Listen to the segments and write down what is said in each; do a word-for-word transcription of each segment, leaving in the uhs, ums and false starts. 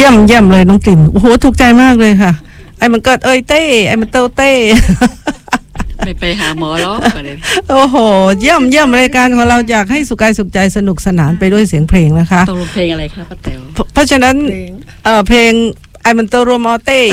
ยี่ยมเยี่ยมเลยน้องติ่มโอ้โหถูกใจมากเลยค่ะไอ้มันเกิดเอ้ยเต้ไอ้มันเต้าเต้ไม่ไปหาหมอหรอกโอ้โหเยี่ยมเยี่ยมรายการของเราอยากให้สุขกายสุขใจสนุกสนานไปด้วยเสียงเพลงนะคะตกลงเพลงอะไรคะป้าแต๋วเพราะฉะนั้นเอ่อเพลงไอ้มันเต้าโรมอเต้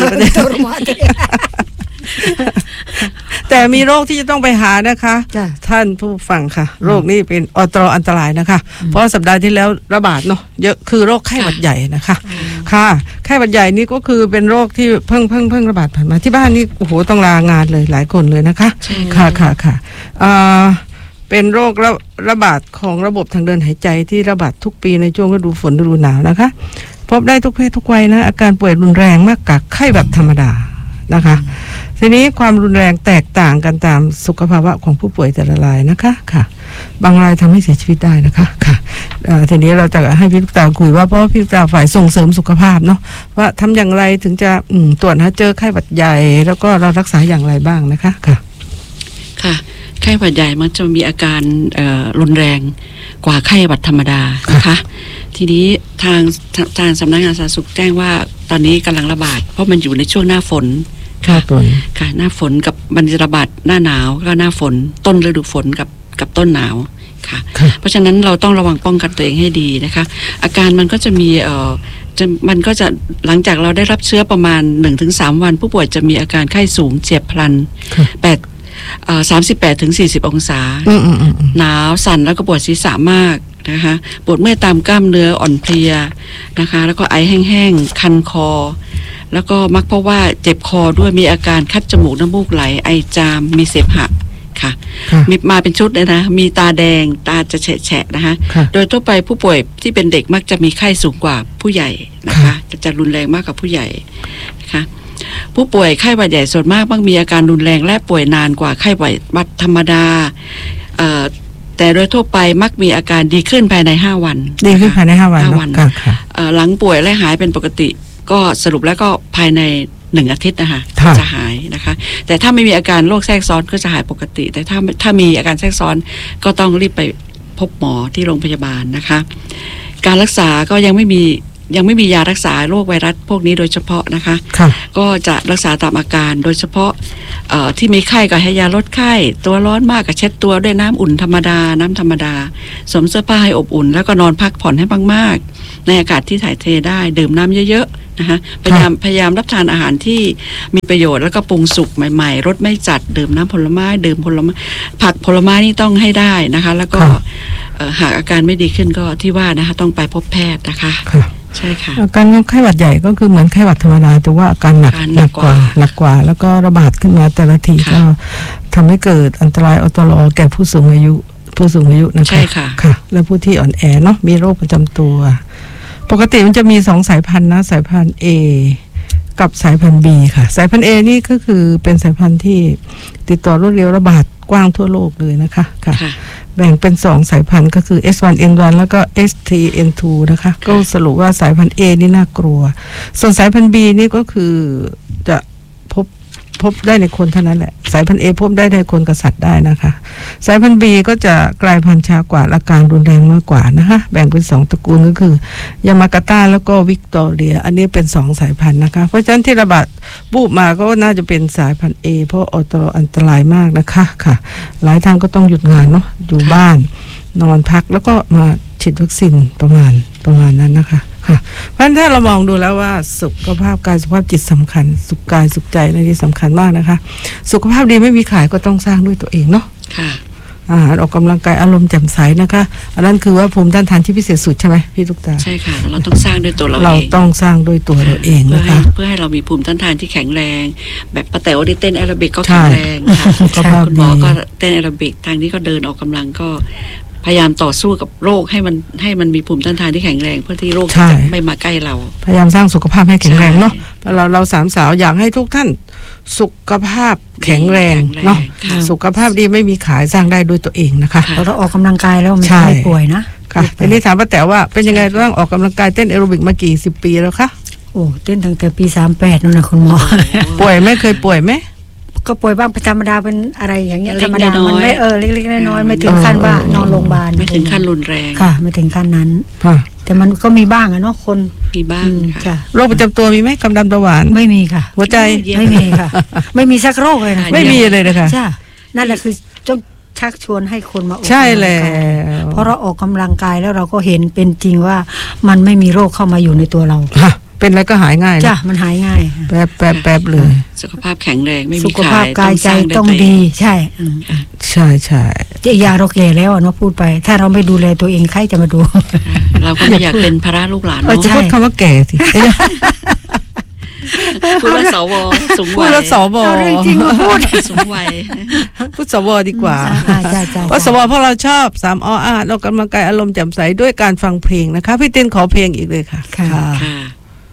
แต่มีโรคที่จะต้องไปหานะคะท่านผู้ฟังค่ะโรคนี้เป็นอันตรายอันตรายนะคะเพราะสัปดาห์ที่แล้วระบาดเนาะเยอะคือโรคไข้หวัดใหญ่นะคะค่ะไข้หวัดใหญ่นี่ก็คือเป็นโรคที่เพิ่งเพิ่งเพิ่งระบาดผ่านมาที่บ้านนี่โอ้โหต้องลางานเลยหลายคนเลยนะคะค่ะค่ะค่ะอ่าเป็นโรคระระบาดของระบบทางเดินหายใจที่ระบาดทุกปีในช่วงฤดูฝนฤดูหนาวนะคะพบได้ทุกเพศทุกวัยนะอาการป่วยรุนแรงมากกว่าไข้แบบธรรมดานะคะทีนี้ความรุนแรงแตกต่างกันตามสุขภาวะของผู้ป่วยแต่ละรายนะคะค่ะบางรายทำให้เสียชีวิตได้นะคะค่ะทีนี้เราจะให้พี่ลูกตาคุยว่าเพราะพี่ลูกตาฝ่ายส่งเสริมสุขภาพเนาะว่าทำอย่างไรถึงจะตรวจหาเจอไข้หวัดใหญ่แล้วก็เรารักษาอย่างไรบ้างนะคะค่ะค่ะไข้หวัดใหญ่มันจะมีอาการรุนแรงกว่าไข้หวัดธรรมดานะคะทีนี้ทางทางสำนักงานสาธารณสุขแจ้งว่าตอนนี้กำลังระบาดเพราะมันอยู่ในช่วงหน้าฝนค่ะค่ะหน้าฝนกับมันจะระบาดหน้าหนาวก็หน้าฝนต้นฤดูฝนกับกับต้นหนาวค่ะเพราะฉะนั้นเราต้องระวังป้องกันตัวเองให้ดีนะคะอาการมันก็จะมีเอ่อจะมันก็จะหลังจากเราได้รับเชื้อประมาณ หนึ่งถึงสาม วันผู้ป่วยจะมีอาการไข้สูงเฉียบพลันแปดเอ่อสามสิบแปดถึงสี่สิบองศาหนาวสั่นแล้วก็ปวดศีรษะมากนะคะปวดเมื่อยตามกล้ามเนื้ออ่อนเพลียนะคะแล้วก็ไอแห้งๆคันคอแล้วก็มักเพราะว่าเจ็บคอด้วยมีอาการคัดจมูกน้ำมูกไหลไอจามมีเสมหะค่ะมีมาเป็นชุดเลยนะมีตาแดงตาจะแฉะๆนะคะโดยทั่วไปผู้ป่วยที่เป็นเด็กมักจะมีไข้สูงกว่าผู้ใหญ่นะคะจะจะรุนแรงมากกว่าผู้ใหญ่นะคะผู้ป่วยไข้หวัดใหญ่ส่วนมากมักมีอาการรุนแรงและป่วยนานกว่าไข้หวัดธรรมดาเอ่อแต่โดยทั่วไปมักมีอาการดีขึ้นภายในห้าวันดีขึ้นภายในห้าวันหลังป่วยและหายเป็นปกติก็สรุปแล้วก็ภายในหนึ่งอาทิตย์นะคะจะหายนะคะแต่ถ้าไม่มีอาการโรคแทรกซ้อนก็จะหายปกติแต่ถ้าถ้ามีอาการแทรกซ้อนก็ต้องรีบไปพบหมอที่โรงพยาบาลนะคะการรักษาก็ยังไม่มียังไม่มียารักษาโรคไวรัสพวกนี้โดยเฉพาะนะคะก็จะรักษาตามอาการโดยเฉพาะที่มีไข้ก็ให้ยาลดไข้ตัวร้อนมากก็เช็ดตัวด้วยน้ำอุ่นธรรมดาน้ำธรรมดาสวมเสื้อผ้าให้อบอุ่นแล้วก็นอนพักผ่อนให้มากๆในอากาศที่ถ่ายเทได้ดื่มน้ำเยอะๆนะคะพยายามพยายามรับทานอาหารที่มีประโยชน์แล้วก็ปรุงสุกใหม่ๆรสไม่จัดดื่มน้ำผลไม้ดื่มผลไม้ผักผลไม้นี่ต้องให้ได้นะคะแล้วก็หากอาการไม่ดีขึ้นก็ที่ว่านะคะต้องไปพบแพทย์นะคะใช่ค่ะอาการของไข้หวัดใหญ่ก็คือเหมือนไข้หวัดธรรมดาแต่ว่าอาการหนักหนักกว่าหนักกว่าแล้วก็ระบาดขึ้นมาแต่ละทีก็ทำให้เกิดอันตรายอัตรอแก่ผู้สูงอายุผู้สูงอายุนะคะใช่ค่ะค่ะและผู้ที่อ่อนแอเนาะมีโรคประจำตัวปกติมันจะมีสองสายพันธุ์นะสายพันธุ์ A กับสายพันธุ์ B ค่ะสายพันธุ์ A นี่ก็คือเป็นสายพันธุ์ที่ติดต่อรวดเร็วระบาดกว้างทั่วโลกเลยนะคะค่ะแบ่งเป็นสองสายพันธุ์ก็คือ เอส วัน เอ็น วัน แล้วก็ เอส ที เอ็น ทู นะคะก็สรุปว่าสายพันธุ์ A นี่น่ากลัวส่วนสายพันธุ์ B นี่ก็คือจะพบพบได้ในคนเท่านั้นแหละสายพันธุ์ A พบได้ในคนกับสัตว์ได้นะคะสายพันธุ์ B ก็จะกลายพันธุ์ช้ากว่าอาการรุนแรงมากกว่านะคะแบ่งเป็นสองตระกูลก็คือยามากาตาแล้วก็วิกตอเรียอันนี้เป็นสองสายพันธุ์นะคะเพราะฉะนั้นที่ระบาดบูบมาก็น่าจะเป็นสายพันธุ์ A เพราะอันตรายอันตรายมากนะคะค่ะหลายท่านก็ต้องหยุดงานเนาะอยู่บ้านนอนพักแล้วก็มาฉีดวัคซีนประมาณประมาณนั้นนะคะค่ะเพราะฉะนั้นถ้าเรามองดูแล้วว่าสุขภาพกายสุขภาพจิตสำคัญสุขกายสุขใจในที่สำคัญมากนะคะสุขภาพดีไม่มีขายก็ต้องสร้างด้วยตัวเองเนาะค่ะอาหารออกกำลังกายอารมณ์แจ่มใสนะคะอันนั้นคือว่าภูมิต้านทานที่พิเศษสุดใช่ไหมพี่ลูกตาใช่ค่ะเราต้องสร้างด้วยตัวเราเองเราต้องสร้างด้วยตัวเราเองนะคะเพื่อให้เรามีภูมิต้านทานที่แข็งแรงแบบป้าแต๋วได้เต้นแอโรบิกก็แข็งแรงค่ะคุณหมอก็เต้นแอโรบิกทางนี้ก็เดินออกกำลังก็พยายามต่อสู้กับโรคให้มันให้มันมีภูมิต้านทานที่แข็งแรงเพื่อที่โรคจะไม่มาใกล้เราพยายามสร้างสุขภาพให้แข็งแรงเนาะเราเราสามสาวอยากให้ทุกท่านสุขภาพแข็งแรงเนาะสุขภาพดีไม่มีขายสร้างได้ด้วยตัวเองนะคะเราต้องออกกำลังกายแล้วไม่ป่วยนะค่ะทีนี้ถามป้าแต๋วว่าเป็นยังไงร่างออกกำลังกายเต้นแอโรบิกมากี่สิบปีแล้วคะโอ้เต้นตั้งแต่ปีสามแปดนั่นนะคุณหมอป่วยไม่เคยป่วยไหมก็ป่วยบ้างเป็นธรรมดาเป็นอะไรอย่างเงี้ยธรรมดามันไม่เออเล็กๆน้อยๆไม่ถึงขั้นว่านอนโรงพยาบาลไม่ถึงขั้นรุนแรงค่ะไม่ถึงขั้นนั้นค่ะแต่แต่มันก็มีบ้างอะเนาะคนมีบ้างอืมค่ะจ้ะโรคประจำตัวมีไหมความดันเบาหวานไม่มีค่ะหัวใจไม่มีค่ะ ไม่มีสักโรคเลยนะไม่มีเลยนะคะจ้ะนั่นแหละคือต้องชักชวนให้คนมาออกใช่กำลังแล้กายว เพราะเราออกกำลังกายแล้วเราก็เห็นเป็นจริงว่ามันไม่มีโรคเข้ามาอยู่ในตัวเราฮะเป็นแล้วก็หายง่ายนะจ้ะมันหายง่ายค่ะแป๊บแป๊บแป๊บเลยสุขภาพแข็งแรงไม่สุมีขภาพขายกายใจสร้ต้องวยดีใช่อืมใช่ใช่อีกอย่างเราแก่แล้วอะเนาะพูดไป ถ้าเราไม่ดูแลตัวเองใครจะมาดูเราก็ไม่อยากเป็นภาระลูกหลานเราเนาะจะพูดคำว่าแก่สิพูดว่าสวสูงพูวัดยแล้วสวเอาเรื่องจริงมาพูดสูงวัยพูดสวดีกว่าอ่าจ้ะจ้ะเพราะสวเพราะเราชอบสามออาเรากำลังกายอารมณ์แจ่มใสด้วยการฟังเพลงนะคะพี่เต้นขอเพลงอีกเลยค่ะค่ะค่ะ